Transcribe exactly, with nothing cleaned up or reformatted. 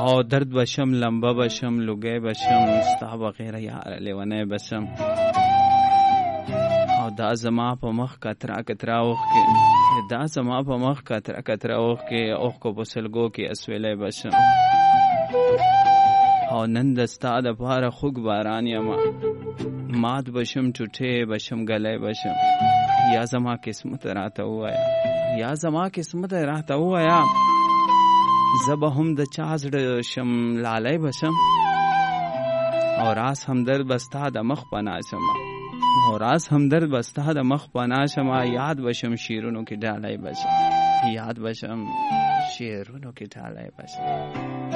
او درد بشم لمبه بشم لوګي بشم ستا بغیر یار لیونه بشم او دا زما په مخ کترا کترا اوخ کې دا زما په مخ کترا کترا اوخ کې اوخ کو بسلګو کې اسویلې بشم او نن دستا د پاره خوګ باران یما مات بشم چټه بشم غلې بشم یا زما قسمت راته وایا یا زما قسمت راته وایا زب هم د چازړ شم لالای بشم او راس همدرد بستا د مخ پنا شم او راس همدرد بستا د مخ پنا شم یاد بشم شیرونو کې ډالای بشم یاد بشم شیرونو کې ډالای بشم